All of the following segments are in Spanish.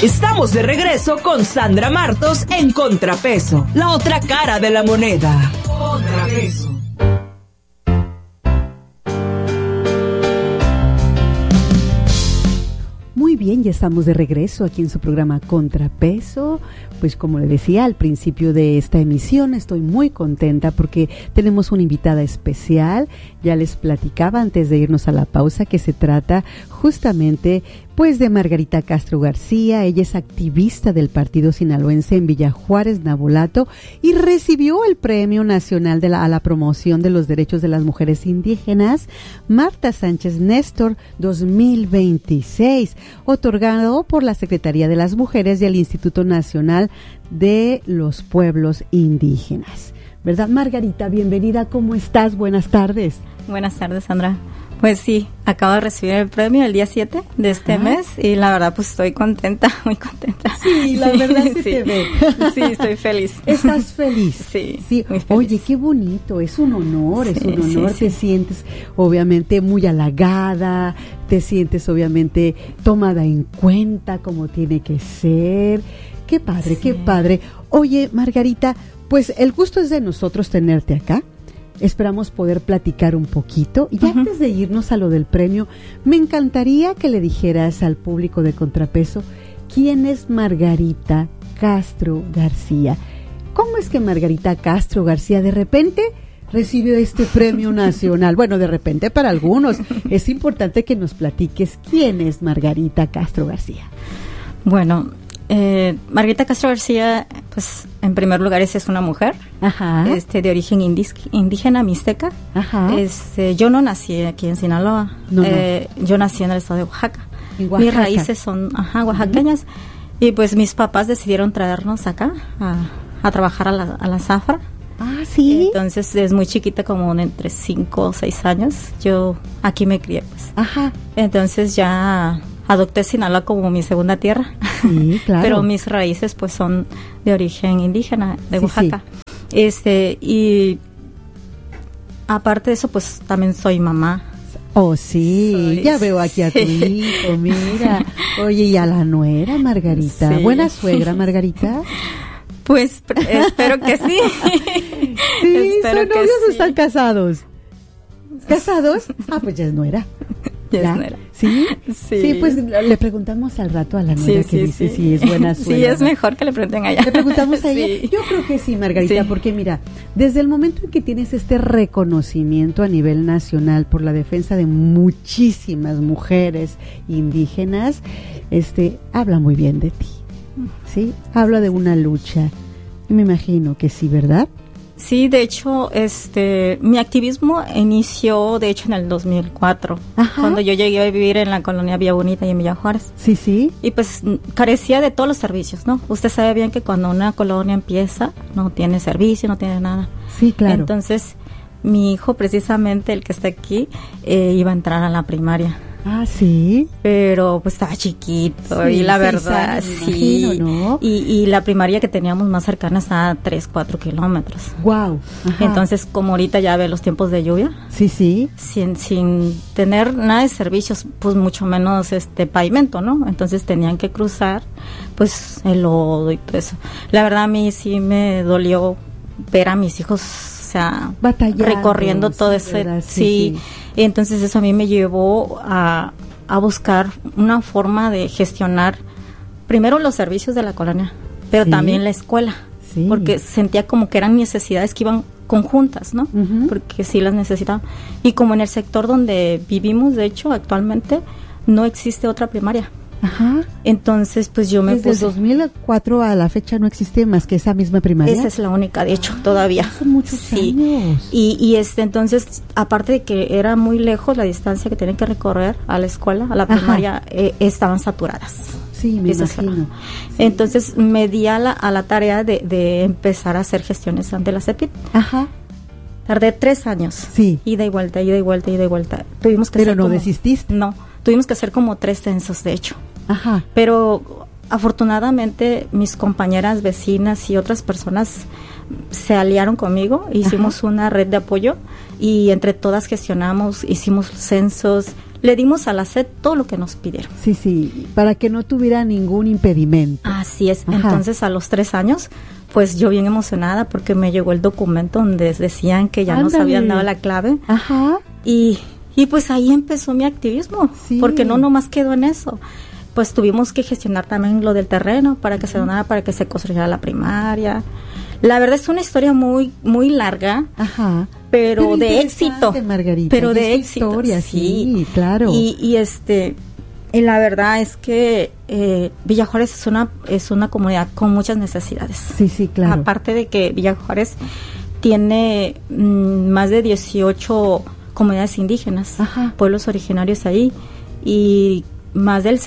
Estamos de regreso con Sandra Martos en Contrapeso, la otra cara de la moneda. Contrapeso. Muy bien, ya estamos de regreso aquí en su programa Contrapeso. Pues como le decía al principio de esta emisión, estoy muy contenta porque tenemos una invitada especial. Ya les platicaba antes de irnos a la pausa que se trata justamente pues de Margarita Castro García. Ella es activista del Partido Sinaloense en Villa Juárez, Navolato, y recibió el Premio Nacional a la Promoción de los Derechos de las Mujeres Indígenas Marta Sánchez Néstor 2026, otorgado por la Secretaría de las Mujeres y el Instituto Nacional de los Pueblos Indígenas. ¿Verdad, Margarita? Bienvenida, ¿cómo estás? Buenas tardes. Buenas tardes, Sandra. Pues sí, acabo de recibir el premio el día 7 de este mes y la verdad pues estoy contenta, muy contenta. Sí, la verdad se te ve. Sí, estoy feliz. ¿Estás feliz? Sí, muy feliz. Oye, qué bonito, es un honor, Sí. Te sientes obviamente muy halagada, te sientes obviamente tomada en cuenta como tiene que ser. Qué padre, qué padre. Oye, Margarita, pues el gusto es de nosotros tenerte acá. Esperamos poder platicar un poquito. Y antes de irnos a lo del premio, me encantaría que le dijeras al público de Contrapeso quién es Margarita Castro García. ¿Cómo es que Margarita Castro García de repente recibió este premio nacional? Bueno, de repente para algunos. Es importante que nos platiques quién es Margarita Castro García. Bueno, Margarita Castro García, pues en primer lugar es una mujer, de origen indígena mixteca. Yo no nací aquí en Sinaloa, yo nací en el estado de Oaxaca. Mis raíces son oaxaqueñas y pues mis papás decidieron traernos acá a trabajar a la zafra. Ah, sí. Entonces desde muy chiquita, como entre 5 o 6 años, yo aquí me crié, pues. Entonces ya adopté Sinaloa como mi segunda tierra. Sí, claro. Pero mis raíces pues son de origen indígena, de Oaxaca. Y aparte de eso, pues también soy mamá. Oh, sí, ya veo aquí a tu hijo, mira. Oye, y a la nuera, Margarita. Sí. ¿Buena suegra, Margarita? Pues espero que sí. Sí, ¿son novios o están casados? ¿Casados? Pues ya es nuera. Ya es nuera. ¿Sí? Sí, pues le preguntamos al rato a la nuera que dice si es buena suegra. Sí, es mejor que le pregunten a ella. ¿Le preguntamos a ella? Yo creo que sí, Margarita, porque mira, desde el momento en que tienes este reconocimiento a nivel nacional por la defensa de muchísimas mujeres indígenas, habla muy bien de ti, ¿sí? Habla de una lucha, me imagino que sí, ¿verdad? Sí, de hecho, mi activismo inició, de hecho, en el 2004, cuando yo llegué a vivir en la colonia Villa Bonita y en Villa Juárez. Sí, sí. Y pues carecía de todos los servicios, ¿no? Usted sabe bien que cuando una colonia empieza, no tiene servicio, no tiene nada. Sí, claro. Entonces, mi hijo, precisamente, el que está aquí, iba a entrar a la primaria. Ah, sí. Pero pues estaba chiquito y la verdad, sí. Imagino, ¿no? Y la primaria que teníamos más cercana está a 3-4 kilómetros. Wow. Entonces, como ahorita ya ve los tiempos de lluvia. Sí, sí. Sin tener nada de servicios, pues mucho menos pavimento, ¿no? Entonces tenían que cruzar, pues, el lodo y todo eso. La verdad, a mí sí me dolió ver a mis hijos, o sea, batallando, recorriendo todo eso. Sí. Y entonces eso a mí me llevó a buscar una forma de gestionar primero los servicios de la colonia, pero también la escuela, porque sentía como que eran necesidades que iban conjuntas, ¿no? Porque sí las necesitaba. Y como en el sector donde vivimos, de hecho, actualmente no existe otra primaria. Entonces, pues yo me puse... Desde el 2004 a la fecha no existe más que esa misma primaria. Esa es la única, de hecho, todavía. Son muchos años. Y entonces, aparte de que era muy lejos la distancia que tenían que recorrer a la escuela, a la primaria, estaban saturadas. Sí, me imagino. Entonces, me di a la tarea de empezar a hacer gestiones ante la CEPIT. Tardé 3 años. Sí. Ida y vuelta, ida y vuelta, ida y vuelta. Tuvimos que Pero no desististe. No, tuvimos que hacer como 3 censos, de hecho. Ajá. Pero afortunadamente mis compañeras vecinas y otras personas se aliaron conmigo, hicimos una red de apoyo y entre todas gestionamos, hicimos censos, le dimos a la SED todo lo que nos pidieron. Sí, para que no tuviera ningún impedimento. Así es. Ajá. Entonces, a los 3 años, pues yo bien emocionada porque me llegó el documento donde decían que ya nos habían dado la clave. Ajá. Y pues ahí empezó mi activismo, porque no nomás quedó en eso. Pues tuvimos que gestionar también lo del terreno para que se donara, para que se construyera la primaria. La verdad es una historia muy muy larga, ajá, pero de éxito, Margarita, pero de éxito, historia, sí, claro. Y la verdad es que Villa Juárez es una comunidad con muchas necesidades. Sí, claro. Aparte de que Villa Juárez tiene más de 18 comunidades indígenas, ajá, pueblos originarios ahí, y más del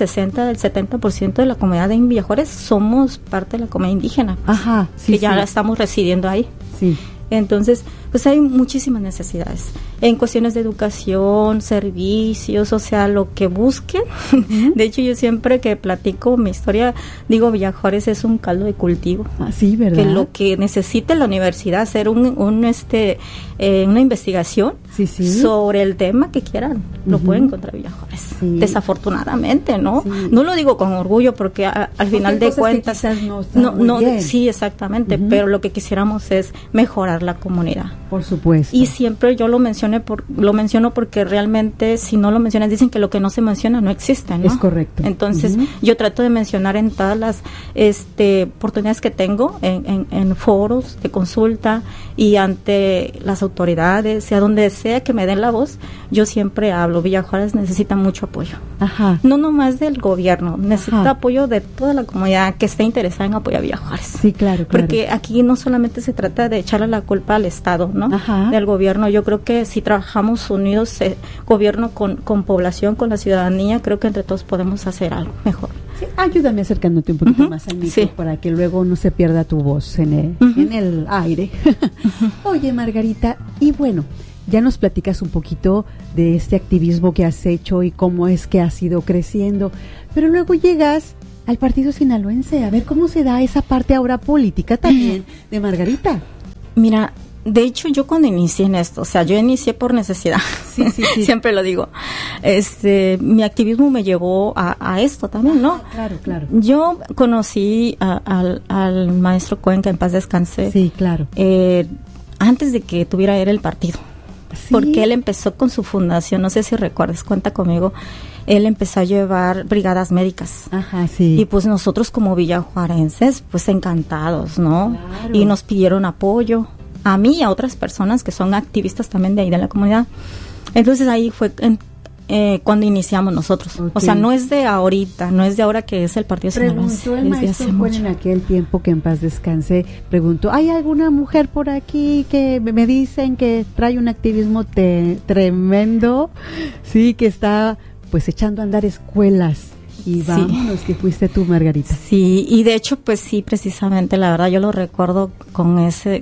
70% de la comunidad de Villa Juárez somos parte de la comunidad indígena, ajá, que ya estamos residiendo ahí. Sí. Entonces, pues hay muchísimas necesidades en cuestiones de educación, servicios, o sea, lo que busquen. Uh-huh. De hecho, yo siempre que platico mi historia, digo, Villa Juárez es un caldo de cultivo. Ah, sí, ¿verdad? Que lo que necesite la universidad, hacer una investigación sobre el tema que quieran, lo pueden encontrar en Villa Juárez. Sí. Desafortunadamente, ¿no? Sí. No lo digo con orgullo porque al final de cuentas no sí, exactamente, pero lo que quisiéramos es mejorar la comunidad. Por supuesto. Y siempre yo lo menciono porque realmente si no lo mencionas dicen que lo que no se menciona no existe, ¿no? Es correcto. Entonces yo trato de mencionar en todas las oportunidades que tengo en foros de consulta y ante las autoridades, y a donde sea que me den la voz, yo siempre hablo. Villa Juárez necesita mucho apoyo. Ajá. No nomás del gobierno, necesita apoyo de toda la comunidad que esté interesada en apoyar a Villa Juárez. Sí, claro. Porque aquí no solamente se trata de echarle la culpa al Estado, ¿no? Ajá. Del gobierno. Yo creo que si trabajamos unidos, gobierno con población, con la ciudadanía, creo que entre todos podemos hacer algo mejor. Sí, ayúdame acercándote un poquito más al micro para que luego no se pierda tu voz en el aire. Oye, Margarita, y bueno, ya nos platicas un poquito de este activismo que has hecho y cómo es que has ido creciendo, pero luego llegas al Partido Sinaloense. A ver cómo se da esa parte ahora política también de Margarita. Mira, de hecho yo cuando inicié en esto, o sea, yo inicié por necesidad, sí. Siempre lo digo, mi activismo me llevó a esto también, ¿no? Claro. Yo conocí al maestro Cuenca, en paz descanse. Sí, claro. Antes de que tuviera él el partido. ¿Sí? Porque él empezó con su fundación, no sé si recuerdas, cuenta conmigo, él empezó a llevar brigadas médicas. Ajá, sí. Y pues nosotros como villajuarenses, pues encantados, ¿no? Claro. Y nos pidieron apoyo, a mí y a otras personas que son activistas también de ahí de la comunidad. Entonces ahí fue cuando iniciamos nosotros. Okay. O sea, no es de ahorita, no es de ahora que es el Partido Sinaloense. Preguntó el maestro Juan en aquel tiempo, que en paz descanse, preguntó, ¿hay alguna mujer por aquí que me dicen que trae un activismo tremendo? Sí, que está pues echando a andar escuelas. Y vámonos, que fuiste tú, Margarita. Sí, y de hecho, pues sí, precisamente, la verdad, yo lo recuerdo con ese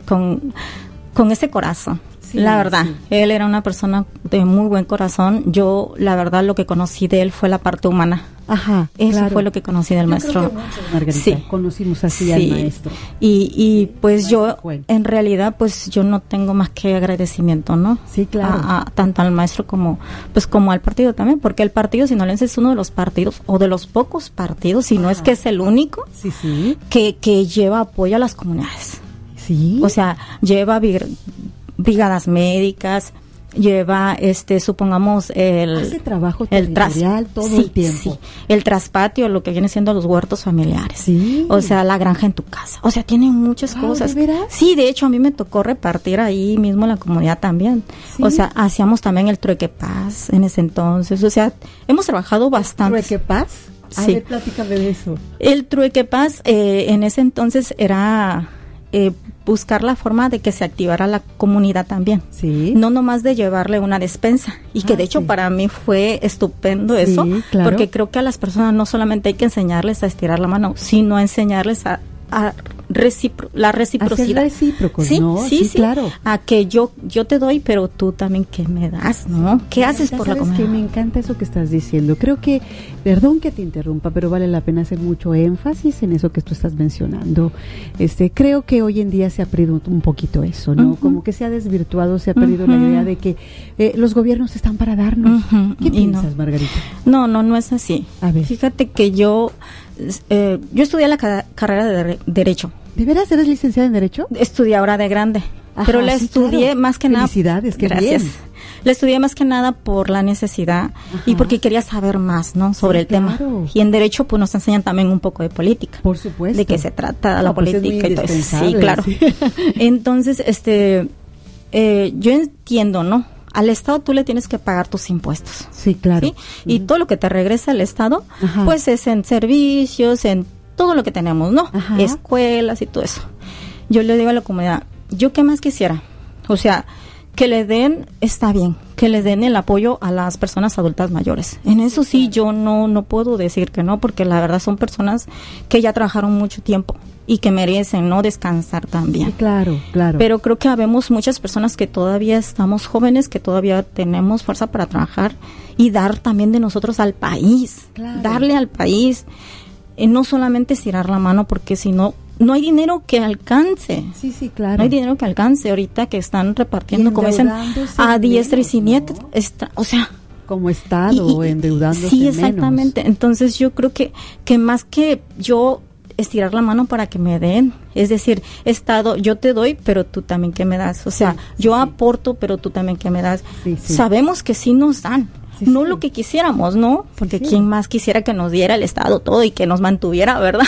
corazón. Sí, la verdad, él era una persona de muy buen corazón. Yo, la verdad, lo que conocí de él fue la parte humana. Ajá, eso fue lo que conocí del maestro. Creo que muchos, Margarita, conocimos así al maestro. Y pues yo, en realidad, pues yo no tengo más que agradecimiento, ¿no? Sí, claro. Tanto al maestro como al partido también, porque el Partido Sinaloense es uno de los partidos, o de los pocos partidos, si no es que es el único, que lleva apoyo a las comunidades. Sí. O sea, lleva brigadas médicas, lleva supongamos hace trabajo territorial todo el tiempo. El traspatio, lo que viene siendo los huertos familiares. Sí. O sea, la granja en tu casa. O sea, tiene muchas cosas. ¿De veras? Sí, de hecho a mí me tocó repartir ahí mismo en la comunidad también. ¿Sí? O sea, hacíamos también el trueque paz en ese entonces. O sea, hemos trabajado bastante. ¿Trueque paz? A ver, platícame de eso. El trueque paz en ese entonces era buscar la forma de que se activara la comunidad también. Sí. No nomás de llevarle una despensa. Y que de hecho para mí fue estupendo eso. Claro. Porque creo que a las personas no solamente hay que enseñarles a estirar la mano, sino enseñarles a la reciprocidad. Hacer recíprocos, sí, ¿no? Sí, claro. A que yo te doy, pero tú también que me das, ¿no? ¿Qué haces por la comunidad? Que me encanta eso que estás diciendo. Creo que, perdón que te interrumpa, pero vale la pena hacer mucho énfasis en eso que tú estás mencionando. Creo que hoy en día se ha perdido un poquito eso, ¿no? Como que se ha desvirtuado, se ha perdido la idea de que los gobiernos están para darnos. ¿Qué piensas, Margarita? No es así. A ver. Fíjate que yo estudié la carrera de Derecho. ¿De veras eres licenciada en Derecho? Estudié ahora de grande. Ajá, pero la estudié más que nada. Felicidades, qué gracias. bien. La estudié más que nada por la necesidad y porque quería saber más, ¿no? Sobre el tema. Y en Derecho, pues nos enseñan también un poco de política. Por supuesto. De qué se trata la política y todo eso. Sí, claro. Sí. Entonces, yo entiendo, ¿no? Al Estado tú le tienes que pagar tus impuestos. Sí, claro. ¿Sí? Y todo lo que te regresa al Estado, pues es en servicios, en todo lo que tenemos, ¿no? Escuelas y todo eso. Yo le digo a la comunidad, ¿yo qué más quisiera? O sea, que le den, está bien, que le den el apoyo a las personas adultas mayores. En eso sí, yo no puedo decir que no, porque la verdad son personas que ya trabajaron mucho tiempo y que merecen, ¿no? Descansar también. Sí, claro. Pero creo que habemos muchas personas que todavía estamos jóvenes, que todavía tenemos fuerza para trabajar y dar también de nosotros al país. Claro. Darle al país. No solamente estirar la mano, porque si no, no hay dinero que alcance. Sí, claro. No hay dinero que alcance ahorita que están repartiendo, como dicen, a diestra y siniestra. ¿No? O sea, como Estado, endeudándose sí, exactamente. Menos. Entonces yo creo que más que yo estirar la mano para que me den, es decir, Estado, yo te doy, pero tú también que me das. O sea, yo aporto, pero tú también que me das. Sí. Sabemos que sí nos dan. No lo que quisiéramos, ¿no? Porque quién más quisiera que nos diera el Estado todo y que nos mantuviera, ¿verdad?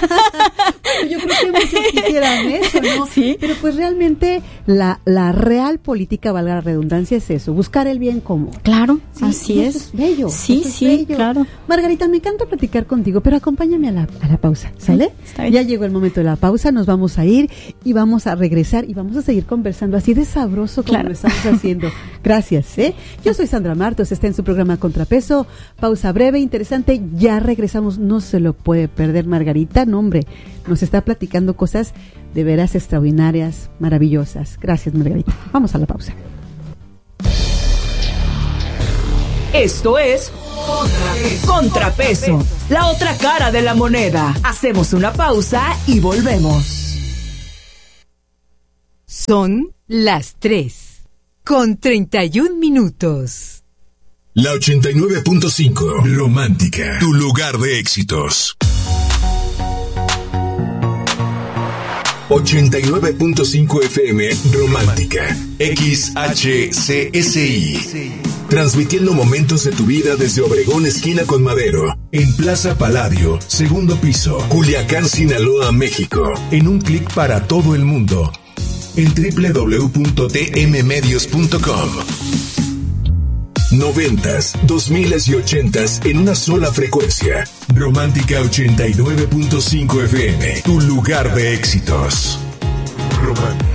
Yo creo que muchos quisieran eso, ¿no? Sí. Pero pues realmente la real política, valga la redundancia, es eso, buscar el bien común. Claro, así es. Eso es bello. Sí, bello. Claro. Margarita, me encanta platicar contigo, pero acompáñame a la pausa, ¿sale? Está bien. Ya llegó el momento de la pausa, nos vamos a ir y vamos a regresar y vamos a seguir conversando así de sabroso como lo estamos haciendo. Gracias, ¿eh? Yo soy Sandra Martos, está en su programa Contrapeso. Pausa breve, interesante, ya regresamos, no se lo puede perder Margarita, no hombre, nos está platicando cosas de veras extraordinarias, maravillosas. Gracias, Margarita. Vamos a la pausa. Esto es Contrapeso, la otra cara de la moneda. Hacemos una pausa y volvemos. Son las 3:31. La 89.5, Romántica, tu lugar de éxitos. 89.5 FM, Romántica, XHCSI. Transmitiendo momentos de tu vida desde Obregón, esquina con Madero, en Plaza Palladio, segundo piso, Culiacán, Sinaloa, México. En un clic para todo el mundo, en www.tmmedios.com. 90s, 2000s y 80s en una sola frecuencia. Romántica 89.5 FM, tu lugar de éxitos. Romántica.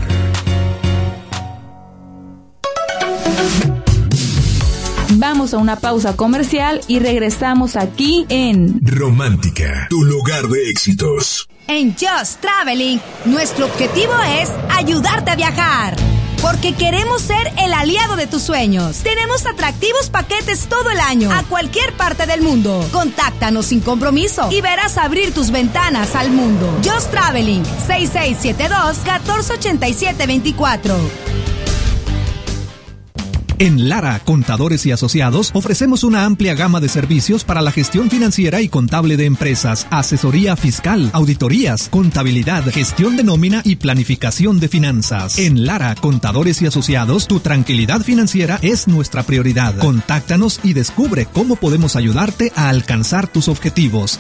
Vamos a una pausa comercial y regresamos aquí en Romántica, tu lugar de éxitos. En Just Traveling, nuestro objetivo es ayudarte a viajar. Porque queremos ser el aliado de tus sueños. Tenemos atractivos paquetes todo el año, a cualquier parte del mundo. Contáctanos sin compromiso y verás abrir tus ventanas al mundo. Just Traveling, 6672-1487-24. En Lara, Contadores y Asociados, ofrecemos una amplia gama de servicios para la gestión financiera y contable de empresas, asesoría fiscal, auditorías, contabilidad, gestión de nómina y planificación de finanzas. En Lara, Contadores y Asociados, tu tranquilidad financiera es nuestra prioridad. Contáctanos y descubre cómo podemos ayudarte a alcanzar tus objetivos.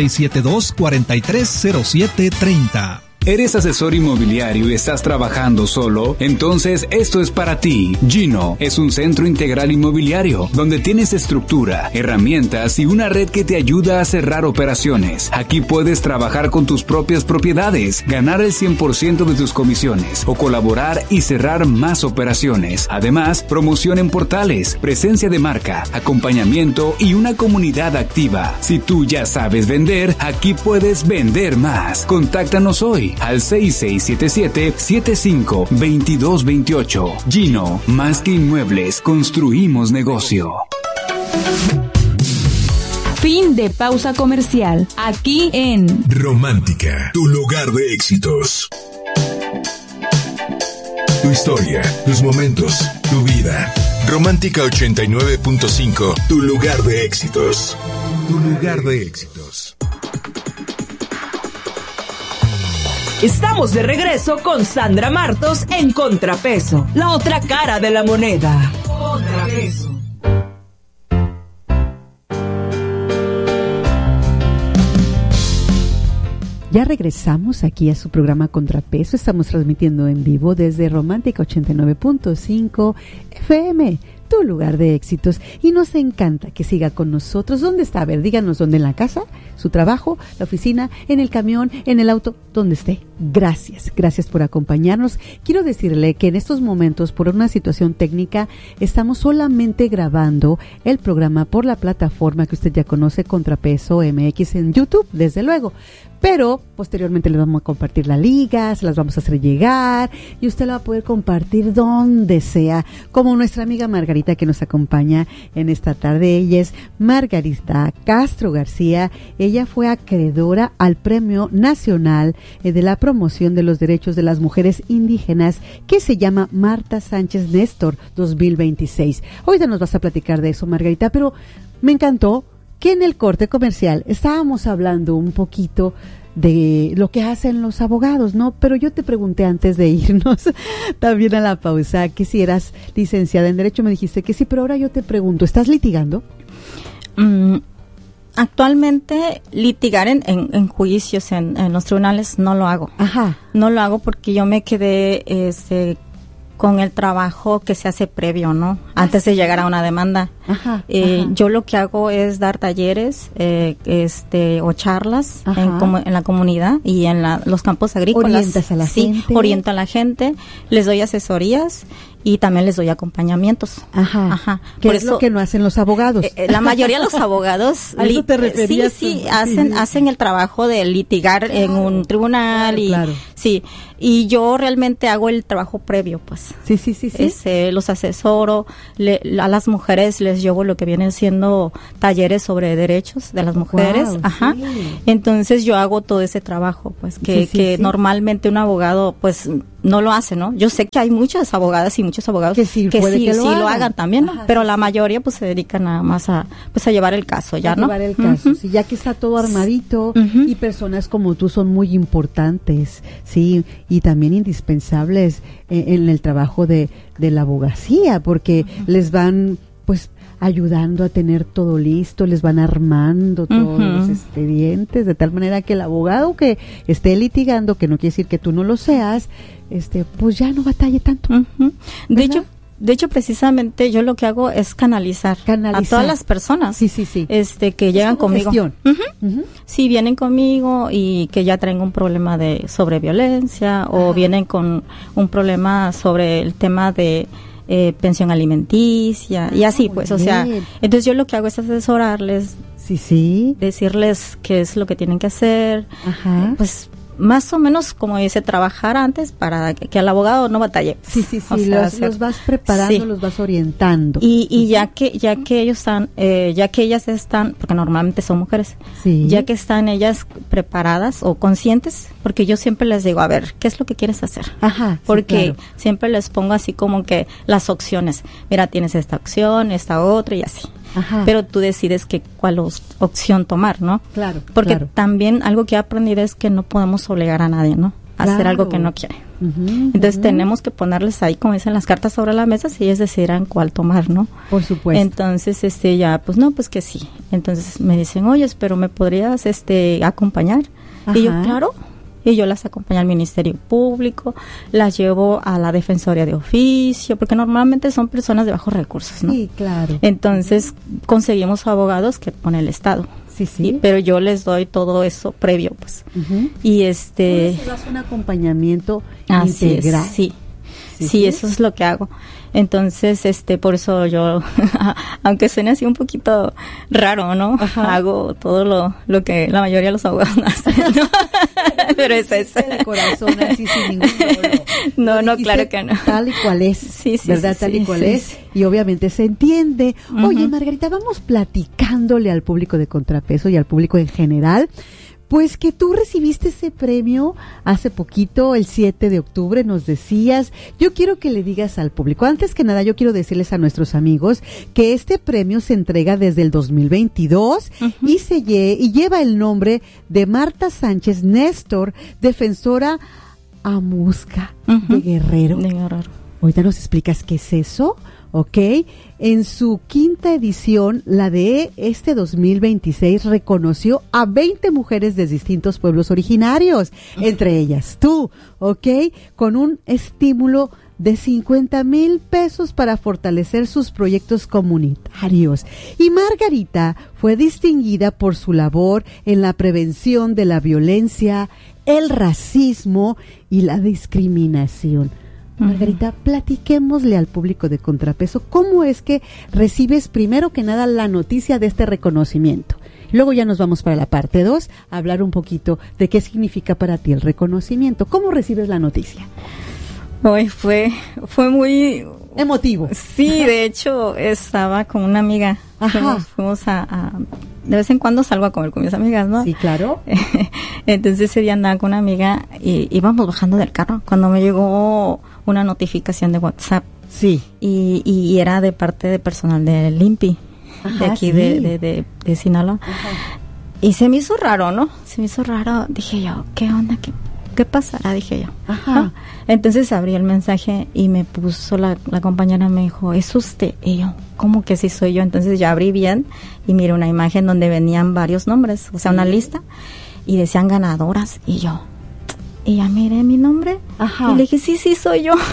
6672-430730. ¿Eres asesor inmobiliario y estás trabajando solo? Entonces esto es para ti. Gino es un centro integral inmobiliario donde tienes estructura, herramientas y una red que te ayuda a cerrar operaciones. Aquí puedes trabajar con tus propias propiedades, ganar el 100% de tus comisiones o colaborar y cerrar más operaciones. Además, promoción en portales, presencia de marca, acompañamiento y una comunidad activa. Si tú ya sabes vender, aquí puedes vender más. Contáctanos hoy. ti al 6677-752228. Gino, más que inmuebles, construimos negocio. Fin de pausa comercial. Aquí en Romántica, tu lugar de éxitos. Tu historia, tus momentos, tu vida. Romántica 89.5, tu lugar de éxitos. Tu lugar de éxitos. Estamos de regreso con Sandra Martos en Contrapeso, la otra cara de la moneda. Contrapeso. Ya regresamos aquí a su programa Contrapeso. Estamos transmitiendo en vivo desde Romántica 89.5 FM, tu lugar de éxitos. Y nos encanta que siga con nosotros. ¿Dónde está? A ver, díganos dónde, en la casa, su trabajo, la oficina, en el camión, en el auto, donde esté. Gracias por acompañarnos. Quiero decirle que en estos momentos, por una situación técnica, estamos solamente grabando el programa por la plataforma que usted ya conoce, Contrapeso MX en YouTube, desde luego. Pero posteriormente les vamos a compartir la liga, se las vamos a hacer llegar y usted la va a poder compartir donde sea, como nuestra amiga Margarita que nos acompaña en esta tarde. Ella es Margarita Castro García. Ella fue acreedora al Premio Nacional de la Promoción de los Derechos de las Mujeres Indígenas, que se llama Marta Sánchez Néstor 2026. Ahorita nos vas a platicar de eso, Margarita, pero me encantó que en el corte comercial estábamos hablando un poquito de lo que hacen los abogados, ¿no? Pero yo te pregunté antes de irnos también a la pausa que si eras licenciada en Derecho, me dijiste que sí, pero ahora yo te pregunto, ¿estás litigando? Actualmente litigar en juicios en los tribunales no lo hago. Ajá. No lo hago porque yo me quedé con el trabajo que se hace previo, ¿no? Antes de llegar a una demanda. Ajá, yo lo que hago es dar talleres o charlas en la comunidad y en los campos agrícolas. ¿Orientas a la gente? Oriento a la gente, les doy asesorías y también les doy acompañamientos. Ajá. ¿Qué es lo que no hacen los abogados? La mayoría de los abogados ¿a eso te referías? Sí, hacen el trabajo de litigar en un tribunal claro. Sí, y yo realmente hago el trabajo previo, pues. Sí. Los asesoro, a las mujeres les llevo lo que vienen siendo talleres sobre derechos de las mujeres. Wow, Ajá. Sí. Entonces yo hago todo ese trabajo, pues, que normalmente un abogado, pues, no lo hace, ¿no? Yo sé que hay muchas abogadas y muchos abogados que sí lo hagan también, ¿no? Ajá, pero la mayoría pues se dedican nada más a llevar el caso, ya, ¿no? Llevar el caso, sí, ya que está todo armadito y personas como tú son muy importantes, sí, y también indispensables en el trabajo de la abogacía, porque les van pues ayudando a tener todo listo, les van armando todos los expedientes, de tal manera que el abogado que esté litigando, que no quiere decir que tú no lo seas, pues ya no batalle tanto. De hecho, precisamente yo lo que hago es canalizar. A todas las personas que llegan conmigo. Sí, vienen conmigo y que ya traen un problema sobre violencia o vienen con un problema sobre el tema de pensión alimenticia y así, pues, o sea, entonces yo lo que hago es asesorarles, decirles qué es lo que tienen que hacer, pues más o menos, como dice, trabajar antes para que el abogado no batalle. Los vas preparando, los vas orientando. Y ya que ellos están, ya que ellas están, porque normalmente son mujeres, ya que están ellas preparadas o conscientes, porque yo siempre les digo, a ver, ¿qué es lo que quieres hacer? Porque siempre les pongo así como que las opciones. Mira, tienes esta opción, esta otra y así. Pero tú decides cuál opción tomar, ¿no? Claro. Porque también algo que he aprendido es que no podemos obligar a nadie, ¿no? A hacer algo que no quiere. Entonces tenemos que ponerles ahí, como dicen, las cartas sobre la mesa si ellos decidirán cuál tomar, ¿no? Por supuesto. Entonces, ya, pues no, pues que sí. Entonces me dicen, oye, pero ¿me podrías, acompañar? Y yo, claro. Y yo las acompaño al Ministerio Público, las llevo a la Defensoría de Oficio, porque normalmente son personas de bajos recursos, ¿no? Sí, claro. Entonces, conseguimos abogados que pone el Estado. Sí. Pero yo les doy todo eso previo, pues. Y das un acompañamiento integral. Sí, eso es lo que hago. Entonces, por eso yo, aunque suene así un poquito raro, ¿no? Ajá. Hago todo lo que la mayoría de los abogados hacen, ¿no? Pero es eso. De corazón, así sin ningún dolor. No, claro que no. Tal y cual es. Sí, ¿verdad? Tal y cual es. Y obviamente se entiende. Oye, Margarita, vamos platicándole al público de Contrapeso y al público en general. Pues que tú recibiste ese premio hace poquito, el 7 de octubre, nos decías. Yo quiero que le digas al público, antes que nada yo quiero decirles a nuestros amigos que este premio se entrega desde el 2022 y lleva el nombre de Marta Sánchez Néstor, defensora amusca de Guerrero. Ahorita nos explicas qué es eso, ¿ok? En su 5ª edición, la de este 2026, reconoció a 20 mujeres de distintos pueblos originarios, entre ellas tú, ¿ok? Con un estímulo de 50,000 pesos para fortalecer sus proyectos comunitarios. Y Margarita fue distinguida por su labor en la prevención de la violencia, el racismo y la discriminación. Margarita, platiquémosle al público de Contrapeso cómo es que recibes primero que nada la noticia de este reconocimiento. Luego ya nos vamos para la parte 2 a hablar un poquito de qué significa para ti el reconocimiento. ¿Cómo recibes la noticia? Hoy fue muy emotivo. Sí, de hecho estaba con una amiga. Fuimos a de vez en cuando salgo a comer con mis amigas, ¿no? Sí, claro. Entonces ese día andaba con una amiga y íbamos bajando del carro cuando me llegó una notificación de WhatsApp. Sí. Y era de parte de personal del INPI, de aquí de Sinaloa. Ajá. Y se me hizo raro, ¿no? Se me hizo raro. Dije yo, ¿qué onda? ¿Qué pasará? Dije yo. Ajá. Entonces abrí el mensaje y me puso la compañera, me dijo, ¿es usted? Y yo, ¿cómo que sí soy yo? Entonces ya abrí bien y miré una imagen donde venían varios nombres, o sea, una lista, y decían ganadoras, y ya miré mi nombre. Ajá. Y le dije, sí, soy yo.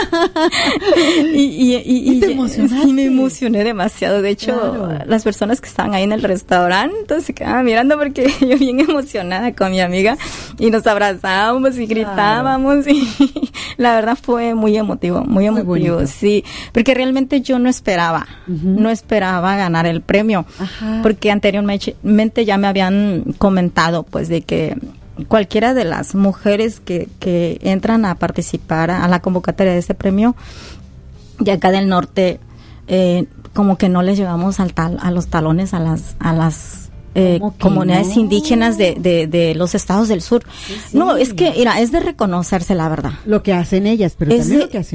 ¿Y te emocionaste? Sí, me emocioné demasiado. De hecho, claro, las personas que estaban ahí en el restaurante, entonces se quedaban mirando porque yo bien emocionada con mi amiga y nos abrazábamos y gritábamos. Claro. Y la verdad fue muy emotivo, muy emotivo. Sí, porque realmente yo no esperaba ganar el premio. Ajá. Porque anteriormente ya me habían comentado pues de que cualquiera de las mujeres que entran a participar a la convocatoria de este premio de acá del norte, como que no les llevamos a los talones a las comunidades indígenas de los estados del sur. Sí. No, es que mira, es de reconocerse la verdad. Lo que hacen ellas, pero también lo que hacen